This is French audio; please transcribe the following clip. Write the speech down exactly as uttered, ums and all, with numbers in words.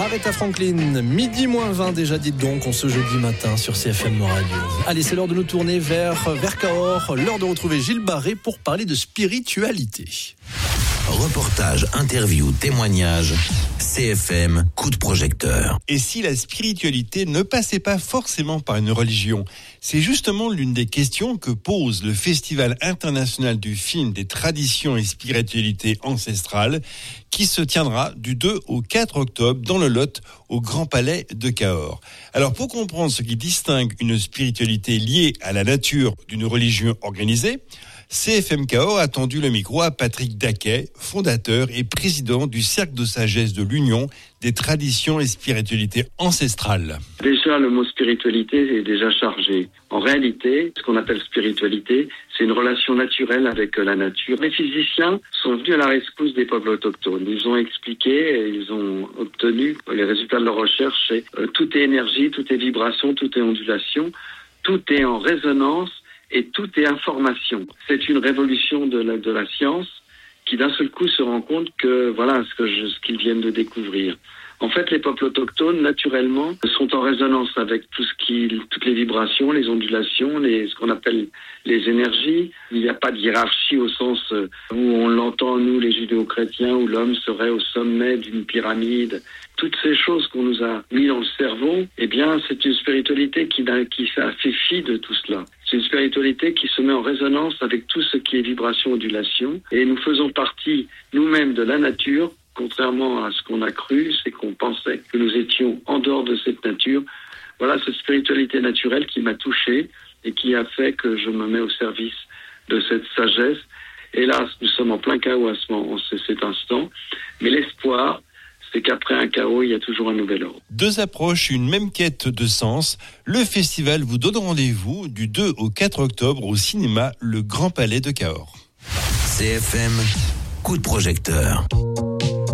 Aretha Franklin, midi moins vingt déjà, dites donc, on ce jeudi matin sur C F M Radio. Allez, c'est l'heure de nous tourner vers, vers Cahors, l'heure de retrouver Gilles Barré pour parler de spiritualité. Reportage, interview, témoignage, C F M, coup de projecteur. Et si la spiritualité ne passait pas forcément par une religion ? C'est justement l'une des questions que pose le Festival international du film des traditions et spiritualités ancestrales qui se tiendra du deux au quatre octobre dans le Lot au Grand Palais de Cahors. Alors pour comprendre ce qui distingue une spiritualité liée à la nature d'une religion organisée, C F M Cahors a tendu le micro à Patrick Daquet, fondateur et président du Cercle de sagesse de l'Union des traditions et spiritualités ancestrales. Déjà, le mot spiritualité est déjà chargé. En réalité, ce qu'on appelle spiritualité, c'est une relation naturelle avec la nature. Les physiciens sont venus à la rescousse des peuples autochtones. Ils ont expliqué et ils ont obtenu les résultats de leur recherche. C'est, euh, tout est énergie, tout est vibration, tout est ondulation, tout est en résonance et tout est information. C'est une révolution de la, de la science qui d'un seul coup se rend compte que voilà ce que je, ce qu'ils viennent de découvrir. En fait, les peuples autochtones, naturellement, sont en résonance avec tout ce qui, toutes les vibrations, les ondulations, les, ce qu'on appelle les énergies. Il n'y a pas de hiérarchie au sens où on l'entend, nous, les judéo-chrétiens, où l'homme serait au sommet d'une pyramide. Toutes ces choses qu'on nous a mis dans le cerveau, eh bien, c'est une spiritualité qui, qui fait fi de tout cela. C'est une spiritualité qui se met en résonance avec tout ce qui est vibration, ondulation. Et nous faisons partie, nous-mêmes, de la nature. Contrairement à ce qu'on a cru, c'est qu'on pensait que nous étions en dehors de cette nature. Voilà cette spiritualité naturelle qui m'a touché et qui a fait que je me mets au service de cette sagesse. Hélas, nous sommes en plein chaos à ce moment, en cet instant. Mais l'espoir, c'est qu'après un chaos, il y a toujours un nouvel ordre. Deux approches, une même quête de sens. Le festival vous donne rendez-vous du deux au quatre octobre au cinéma Le Grand Palais de Cahors. C F M, coup de projecteur.